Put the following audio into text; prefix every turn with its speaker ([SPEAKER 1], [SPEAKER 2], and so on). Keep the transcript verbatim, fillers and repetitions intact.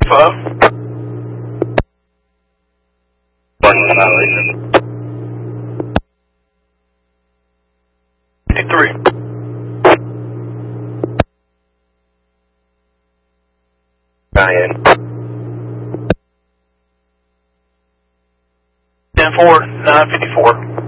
[SPEAKER 1] Five. One violation. Fifty-three. Nine. Ten four. Nine fifty-four.